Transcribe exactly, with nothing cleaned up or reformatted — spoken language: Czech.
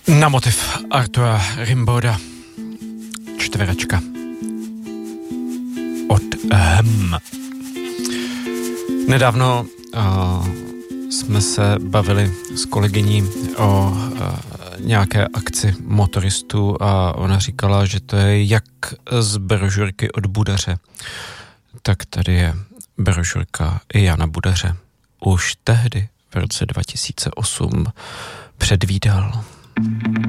Na motiv Artura Rimbauda čtverečka od Hem. Nedávno uh, jsme se bavili s kolegyní o uh, nějaké akci motoristů a ona říkala, že to je jak z brožurky od Budaře. Tak tady je brožurka i Jana Budaře. Už tehdy v roce dva tisíce osm předvídal.